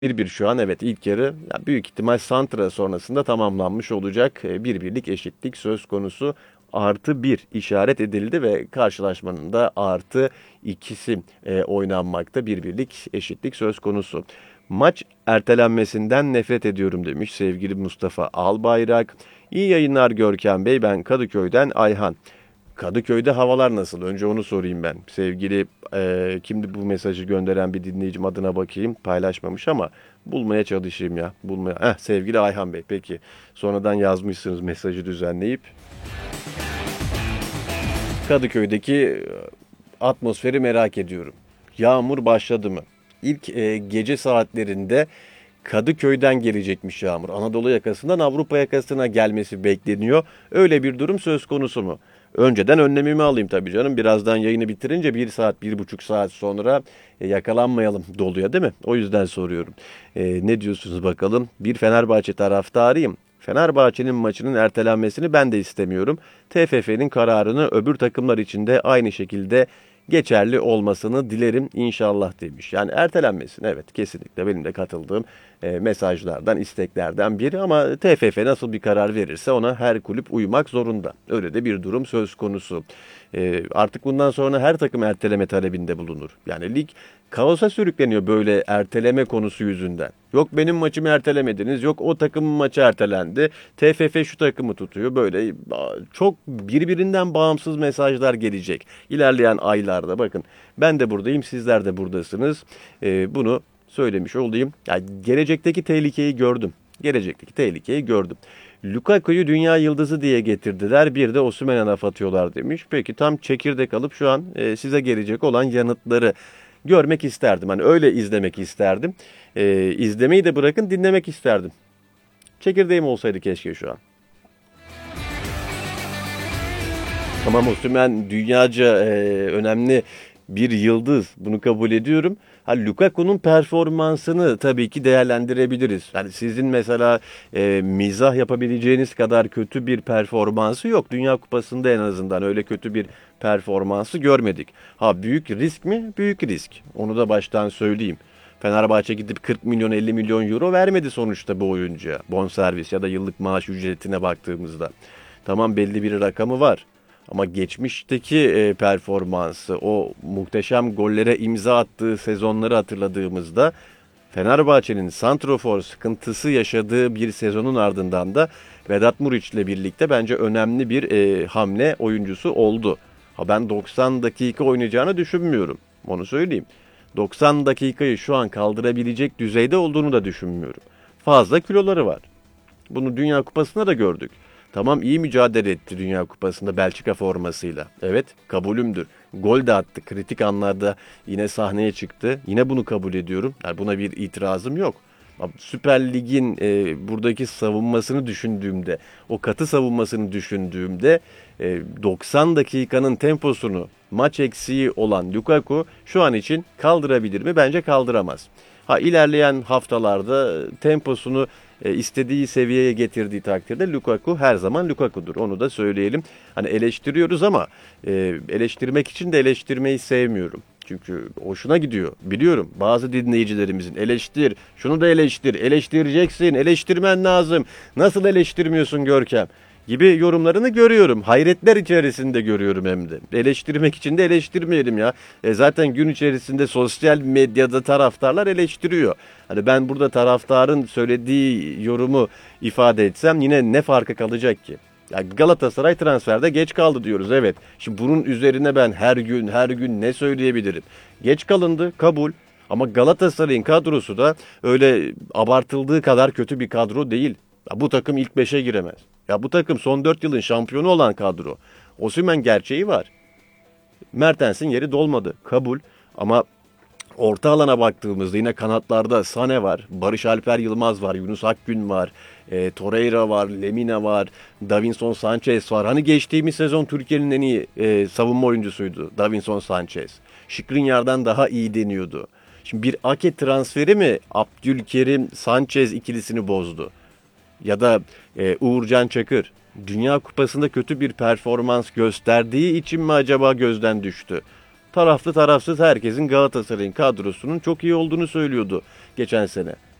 1-1 şu an, evet, ilk yarı ya büyük ihtimal santra sonrasında tamamlanmış olacak. 1-1'lik eşitlik söz konusu. +1 işaret edildi ve karşılaşmanın da +2'si oynanmakta. 1-1'lik eşitlik söz konusu. Maç ertelenmesinden nefret ediyorum demiş sevgili Mustafa Albayrak. İyi yayınlar Görkem Bey, ben Kadıköy'den Ayhan. Kadıköy'de havalar nasıl? Önce onu sorayım ben. Sevgili kimdi bu mesajı gönderen, bir dinleyicim, adına bakayım. Paylaşmamış ama bulmaya çalışayım ya. Sevgili Ayhan Bey, peki. Sonradan yazmışsınız mesajı düzenleyip. Kadıköy'deki atmosferi merak ediyorum. Yağmur başladı mı? İlk gece saatlerinde Kadıköy'den gelecekmiş yağmur. Anadolu yakasından Avrupa yakasına gelmesi bekleniyor. Öyle bir durum söz konusu mu? Önceden önlemimi alayım tabii canım. Birazdan yayını bitirince 1 saat, 1,5 saat sonra yakalanmayalım doluya, değil mi? O yüzden soruyorum. Ne diyorsunuz bakalım? Bir Fenerbahçe taraftarıyım. Fenerbahçe'nin maçının ertelenmesini ben de istemiyorum. TFF'nin kararını öbür takımlar için de aynı şekilde geçerli olmasını dilerim inşallah demiş. Yani ertelenmesin, evet, kesinlikle benim de katıldığım mesajlardan, isteklerden biri, ama TFF nasıl bir karar verirse ona her kulüp uymak zorunda. Öyle de bir durum söz konusu. Artık bundan sonra her takım erteleme talebinde bulunur. Yani lig kaosa sürükleniyor böyle erteleme konusu yüzünden. Yok benim maçımı ertelemediniz, yok o takımın maçı ertelendi, TFF şu takımı tutuyor. Böyle çok birbirinden bağımsız mesajlar gelecek ilerleyen aylarda. Bakın, ben de buradayım, sizler de buradasınız. Bunu söylemiş olayım. Yani gelecekteki tehlikeyi gördüm. Gelecekteki tehlikeyi gördüm. Lukaku'yu dünya yıldızı diye getirdiler. Bir de Osimhen'e laf atıyorlar demiş. Peki, tam çekirdek alıp şu an size gelecek olan yanıtları görmek isterdim. Hani öyle izlemek isterdim. İzlemeyi de bırakın, dinlemek isterdim. Çekirdeğim olsaydı keşke şu an. Tamam, Osimhen dünyaca önemli bir yıldız. Bunu kabul ediyorum. Ha, Lukaku'nun performansını tabii ki değerlendirebiliriz. Yani sizin mesela mizah yapabileceğiniz kadar kötü bir performansı yok. Dünya Kupası'nda en azından öyle kötü bir performansı görmedik. Ha, büyük risk mi? Büyük risk. Onu da baştan söyleyeyim. Fenerbahçe gidip 40 milyon 50 milyon euro vermedi sonuçta bu oyuncuya. Bonservis ya da yıllık maaş ücretine baktığımızda. Tamam, belli bir rakamı var. Ama geçmişteki performansı, o muhteşem gollere imza attığı sezonları hatırladığımızda, Fenerbahçe'nin santrofor sıkıntısı yaşadığı bir sezonun ardından da Vedat Muriç ile birlikte bence önemli bir hamle oyuncusu oldu. Ha, ben 90 dakika oynayacağını düşünmüyorum. Onu söyleyeyim. 90 dakikayı şu an kaldırabilecek düzeyde olduğunu da düşünmüyorum. Fazla kiloları var. Bunu Dünya Kupası'nda da gördük. Tamam, iyi mücadele etti Dünya Kupası'nda Belçika formasıyla. Evet, kabulümdür. Gol de attı. Kritik anlarda yine sahneye çıktı. Yine bunu kabul ediyorum. Yani buna bir itirazım yok. Süper Lig'in buradaki savunmasını düşündüğümde, o katı savunmasını düşündüğümde 90 dakikanın temposunu maç eksiği olan Lukaku şu an için kaldırabilir mi? Bence kaldıramaz. Ha, ilerleyen haftalarda temposunu istediği seviyeye getirdiği takdirde Lukaku her zaman Lukaku'dur. Onu da söyleyelim. Hani eleştiriyoruz ama eleştirmek için de eleştirmeyi sevmiyorum. Çünkü hoşuna gidiyor. Biliyorum, bazı dinleyicilerimizin eleştir, şunu da eleştir, eleştireceksin, eleştirmen lazım. Nasıl eleştirmiyorsun Görkem gibi yorumlarını görüyorum. Hayretler içerisinde görüyorum hem de. Eleştirmek için de eleştirmeyelim ya. Zaten gün içerisinde sosyal medyada taraftarlar eleştiriyor. Hani ben burada taraftarın söylediği yorumu ifade etsem yine ne farkı kalacak ki? Ya Galatasaray transferde geç kaldı diyoruz, evet. Şimdi bunun üzerine ben her gün ne söyleyebilirim? Geç kalındı, kabul. Ama Galatasaray'ın kadrosu da öyle abartıldığı kadar kötü bir kadro değil. Ya bu takım ilk 5'e giremez. Ya bu takım son 4 yılın şampiyonu olan kadro. Osimhen gerçeği var. Mertens'in yeri dolmadı, kabul. Ama orta alana baktığımızda yine kanatlarda Sane var, Barış Alper Yılmaz var, Yunus Akgün var, Torreira var, Lemina var, Davinson Sanchez var. Hani geçtiğimiz sezon Türkiye'nin en iyi savunma oyuncusuydu Davinson Sanchez. Skriniar'dan daha iyi deniyordu. Şimdi bir Ake transferi mi Abdülkerim Sanchez ikilisini bozdu? Ya da Uğurcan Çakır Dünya Kupası'nda kötü bir performans gösterdiği için mi acaba gözden düştü? taraflı tarafsız herkesin Galatasaray'ın kadrosunun çok iyi olduğunu söylüyordu geçen sene.